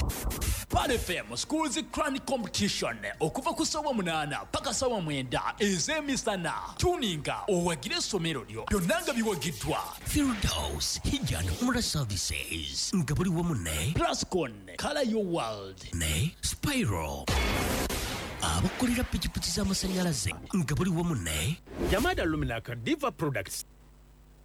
Pan FM Schools Crown Competition okuva ku ssaawa 8 paka ssaawa 9 ez'emisana. Tuninga owagire essomero lyo byonna nga biwagiddwa. Firdaus Hijjan Umrah Services nga buli wamu ne Plascon Color Your World ne Spiral abakolera pikipiki z'amasannyalaze nga buli wamu ne Yamada Luminaca Diva Products